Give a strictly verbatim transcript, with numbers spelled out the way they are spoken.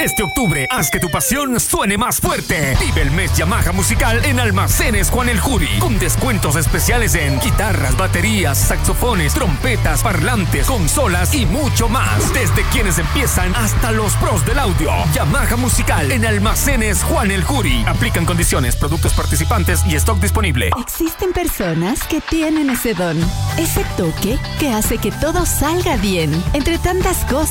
Este octubre, haz que tu pasión suene más fuerte. Vive el mes Yamaha Musical en Almacenes Juan el Juri, con descuentos especiales en guitarras, baterías, saxofones, trompetas, parlantes, consolas y mucho más. Desde quienes empiezan hasta los pros del audio. Yamaha Musical en Almacenes Juan el Juri. Aplican condiciones, productos participantes y stock disponible. Existen personas que tienen ese don, ese toque que hace que todo salga bien. Entre tantas cosas